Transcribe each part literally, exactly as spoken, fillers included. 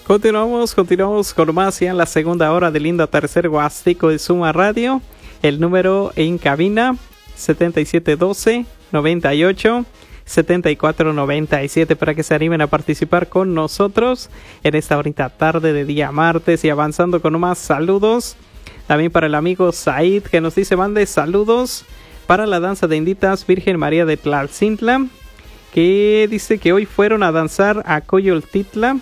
Continuamos, continuamos con más ya en la segunda hora del lindo tercer Huasteco de Suma Radio. El número en cabina setenta y siete doce noventa y ocho setenta y cuatro noventa y siete para que se animen a participar con nosotros en esta bonita tarde de día martes. Y avanzando con más saludos también para el amigo Said, que nos dice mande saludos para la danza de Inditas Virgen María de Tlalcintla, que dice que hoy fueron a danzar a Coyoltitla.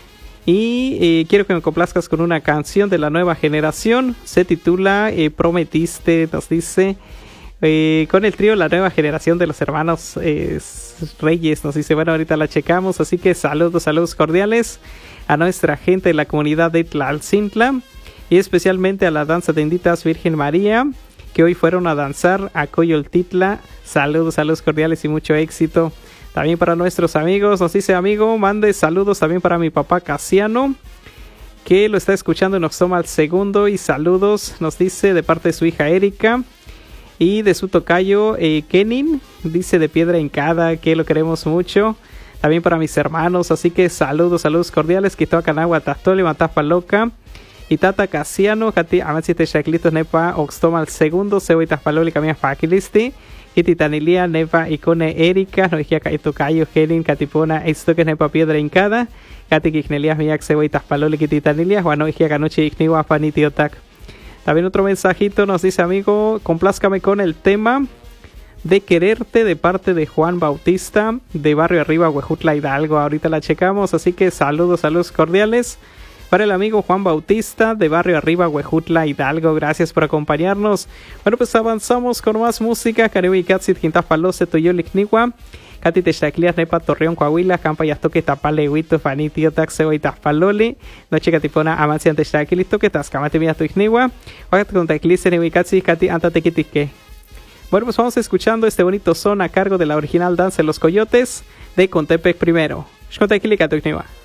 Y eh, quiero que me complazcas con una canción de la nueva generación. Se titula eh, Prometiste, nos dice, eh, con el trío La Nueva Generación de los Hermanos eh, Reyes. Nos dice, bueno, ahorita la checamos. Así que saludos, saludos cordiales a nuestra gente de la comunidad de Tlalcintla. Y especialmente a la danza de Inditas Virgen María, que hoy fueron a danzar a Coyoltitla. Saludos, saludos cordiales y mucho éxito. También para nuestros amigos, nos dice amigo, mande saludos también para mi papá Casiano, que lo está escuchando y nos toma el segundo. Y saludos, nos dice, de parte de su hija Erika y de su tocayo eh, Kenin, dice de Piedra Hincada, que lo queremos mucho. También para mis hermanos, así que saludos, saludos cordiales, que toca Canagua, Tastole, Matapa Loca. Y Tata Casiano, Jati, Amancite Shaklitos, Nepa, Oxtoma el segundo, Sebo y Taspaloli, Camilla Fakilisti. Y Titanilia, Nepa, Icone Erika, no dije acá, y tocayo, Genin, Catipona, esto que Nepa Piedra Hincada. Cati Quijnelias, Miak, Sebo y Taspaloli, Titanilia, Juan, no dije acá, noche, Igniwa, Panitiotac. También otro mensajito nos dice, amigo, complázcame con el tema de Quererte de parte de Juan Bautista, de Barrio Arriba, Huejutla, Hidalgo. Ahorita la checamos, así que saludos, saludos cordiales para el amigo Juan Bautista de Barrio Arriba, Huejutla, Hidalgo. Gracias por acompañarnos. Bueno, pues avanzamos con más música. Caribe y Katsit, Quintapalose, Toyolicnigua, Cati Textaclias, Nepa, Torreón, Coahuila, Campa y Astoque, Tapale, Huito, Fanitio, Taxeo y Taspaloli, Noche Catipona, Amancian Textaclis, Toque, Tascamate, Mia, Tuignigua, Oaxaca, Contaclice, Nehuicatsi, Cati, Antatequitique. Bueno, pues vamos escuchando este bonito son a cargo de la original danza de los Coyotes de Contepec primero. Xcontaclica, Tuignigua.